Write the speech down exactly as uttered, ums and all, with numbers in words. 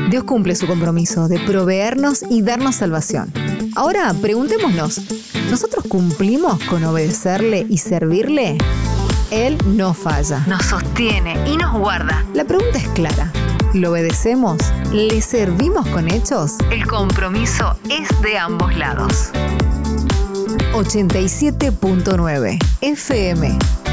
Dios cumple su compromiso de proveernos y darnos salvación. Ahora, preguntémonos, ¿nosotros cumplimos con obedecerle y servirle? Él no falla. Nos sostiene y nos guarda. La pregunta es clara. ¿Lo obedecemos? ¿Le servimos con hechos? El compromiso es de ambos lados. ochenta y siete punto nueve F M